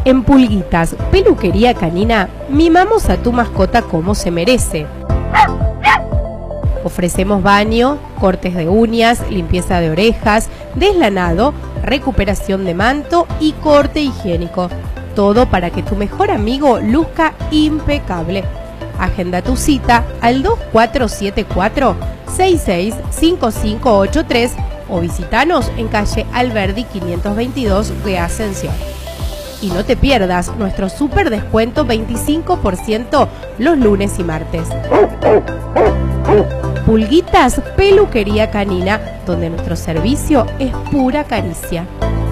En Pulguitas Peluquería Canina mimamos a tu mascota como se merece. Ofrecemos baño, cortes de uñas, limpieza de orejas, deslanado, recuperación de manto y corte higiénico. Todo para que tu mejor amigo luzca impecable. Agenda tu cita al 2474-665583 o visitanos en calle Alberdi 522 de Ascensión. Y no te pierdas nuestro super descuento 25% los lunes y martes. Pulguitas Peluquería Canina, donde nuestro servicio es pura caricia.